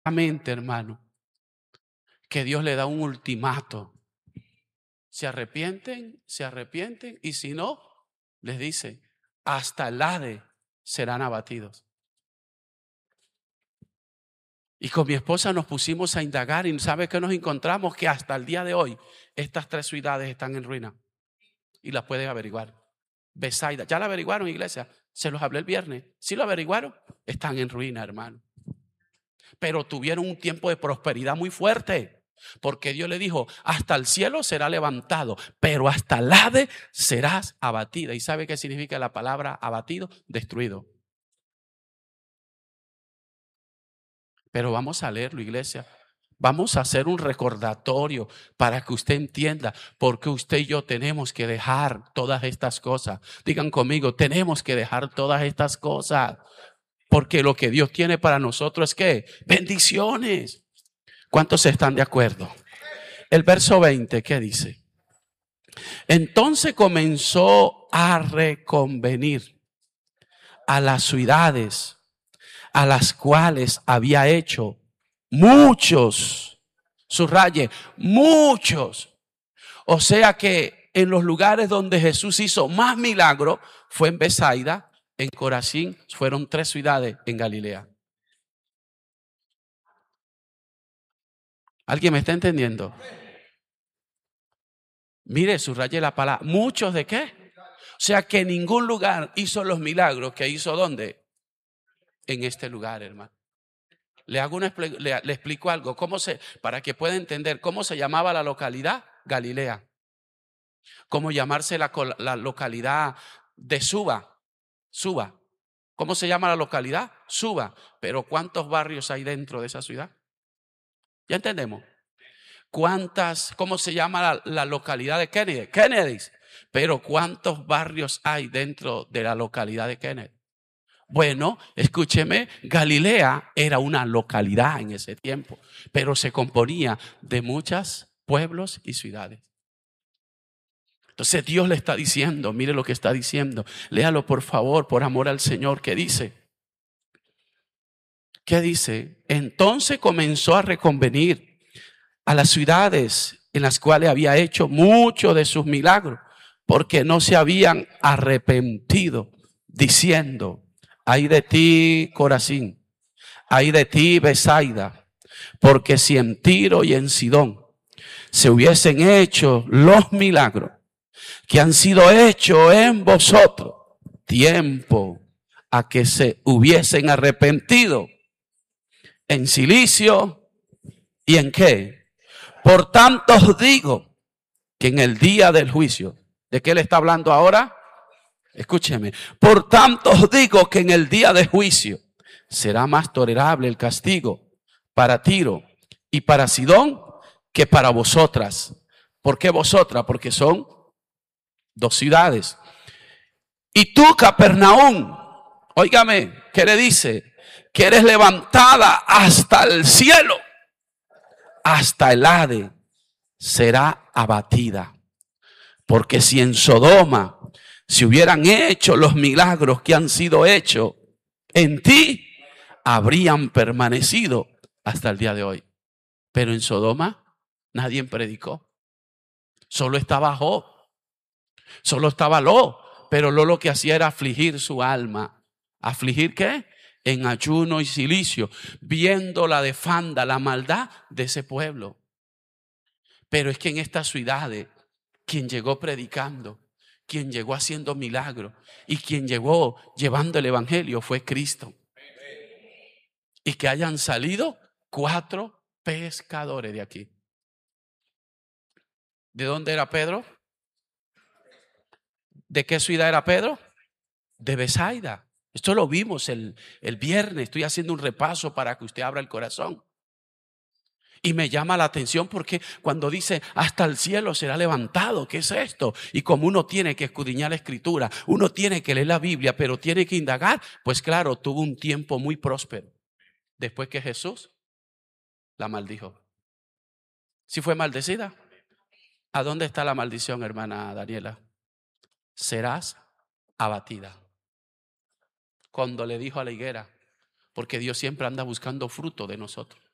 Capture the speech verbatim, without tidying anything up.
hermano, que Dios le da un ultimato. Se arrepienten, se arrepienten, y si no, les dice, hasta el Hades serán abatidos. Y con mi esposa nos pusimos a indagar y ¿sabe qué nos encontramos? Que hasta el día de hoy estas tres ciudades están en ruina. Y las pueden averiguar. Besaida, ¿ya la averiguaron, iglesia? Se los hablé el viernes. ¿Sí lo averiguaron? Están en ruina, hermano. Pero tuvieron un tiempo de prosperidad muy fuerte. Porque Dios le dijo, hasta el cielo será levantado, pero hasta el Hades serás abatida. ¿Y sabe qué significa la palabra abatido? Destruido. Pero vamos a leerlo, iglesia. Vamos a hacer un recordatorio para que usted entienda por qué usted y yo tenemos que dejar todas estas cosas. Digan conmigo, tenemos que dejar todas estas cosas. Porque lo que Dios tiene para nosotros es ¿qué? Bendiciones. ¿Cuántos están de acuerdo? El verso veinte, ¿qué dice? Entonces comenzó a reconvenir a las ciudades a las cuales había hecho muchos, subraye, muchos. O sea que en los lugares donde Jesús hizo más milagros fue en Besaida, en Corazín, fueron tres ciudades en Galilea. ¿Alguien me está entendiendo? Mire, subraye la palabra, ¿muchos de qué? O sea que ningún lugar hizo los milagros que hizo ¿dónde? En este lugar, hermano. Le hago una, le, le explico algo, cómo se, para que pueda entender cómo se llamaba la localidad Galilea, cómo llamarse la, la localidad de Suba, Suba, ¿cómo se llama la localidad? Suba, pero ¿cuántos barrios hay dentro de esa ciudad? ¿Ya entendemos? ¿Cuántas, cómo se llama la, la localidad de Kennedy? Kennedy, pero ¿cuántos barrios hay dentro de la localidad de Kennedy? Bueno, escúcheme, Galilea era una localidad en ese tiempo, pero se componía de muchos pueblos y ciudades. Entonces Dios le está diciendo, mire lo que está diciendo, léalo por favor, por amor al Señor, ¿qué dice? ¿Qué dice? Entonces comenzó a reconvenir a las ciudades en las cuales había hecho muchos de sus milagros, porque no se habían arrepentido, diciendo, ay de ti, Corazín, ay de ti, Besaida, porque si en Tiro y en Sidón se hubiesen hecho los milagros que han sido hechos en vosotros, tiempo a que se hubiesen arrepentido en Cilicio y en qué. Por tanto os digo que en el día del juicio, ¿de qué le está hablando ahora? Escúcheme, por tanto os digo que en el día de juicio será más tolerable el castigo para Tiro y para Sidón que para vosotras. ¿Por qué vosotras? Porque son dos ciudades. Y tú, Capernaum, óigame, ¿qué le dice? Que eres levantada hasta el cielo, hasta el Hades será abatida. Porque si en Sodoma se hubieran hecho los milagros que han sido hechos en ti, habrían permanecido hasta el día de hoy. Pero en Sodoma nadie predicó. Solo estaba Job. Solo estaba Lot. Pero Lot lo que hacía era afligir su alma. ¿Afligir qué? En ayuno y cilicio, viendo la defanda, la maldad de ese pueblo. Pero es que en estas ciudades, quien llegó predicando, quien llegó haciendo milagros y quien llegó llevando el evangelio fue Cristo. Y que hayan salido cuatro pescadores de aquí. ¿De dónde era Pedro? ¿De qué ciudad era Pedro? De Besaida. Esto lo vimos el, el viernes. Estoy haciendo un repaso para que usted abra el corazón. Y me llama la atención porque cuando dice hasta el cielo será levantado, ¿qué es esto? Y como uno tiene que escudriñar la escritura, uno tiene que leer la Biblia, pero tiene que indagar, pues claro, tuvo un tiempo muy próspero. Después que Jesús la maldijo. ¿Sí fue maldecida? ¿A dónde está la maldición, hermana Daniela? Serás abatida. Cuando le dijo a la higuera, porque Dios siempre anda buscando fruto de nosotros.